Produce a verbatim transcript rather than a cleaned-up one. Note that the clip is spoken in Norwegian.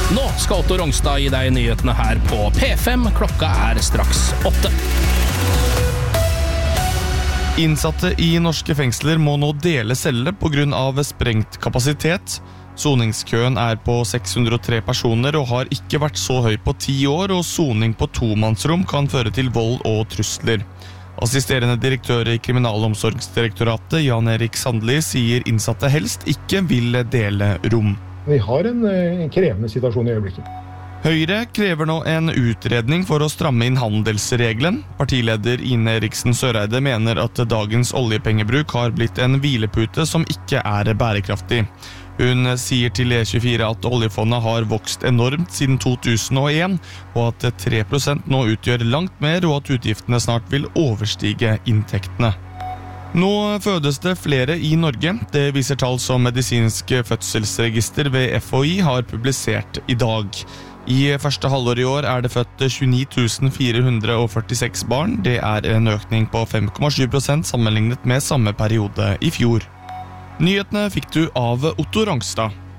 Nå skal Otto Rongstad gi deg nyhetene her på P fem. Klokka er straks åtte. Innsatte i norske fengsler må nå dele celle på grunn av sprengt kapasitet. Soningskøen er på seks hundre og tre personer og har ikke vært så høy på ti år, og soning på tomannsrom kan føre til vold og trusler. Assisterende direktør i Kriminalomsorgsdirektoratet, Jan Erik Sandli, sier innsatte helst ikke vil dele rom. Vi har en, en krevende situasjon i øyeblikket. Høyre krever nå en utredning for å stramme inn handelsregelen. Partileder Ine Eriksen Søreide mener at dagens oljepengebruk har blitt en hvilepute som ikke er bærekraftig. Hun sier til E tjuefire at oljefondet har vokst enormt siden to tusen og en, og at tre prosent nå utgjør langt mer, og at utgiftene snart vil overstige inntektene. Nå fødes det flere i Norge. Det viser tall som Medisinsk fødselsregister ved F H I har publisert i dag. I første halvår i år er det født tjueni tusen fire hundre førtiseks barn. Det er en økning på fem komma sju prosent sammenlignet med samme periode i fjor. Nyhetene fikk du av Otto Rongstad.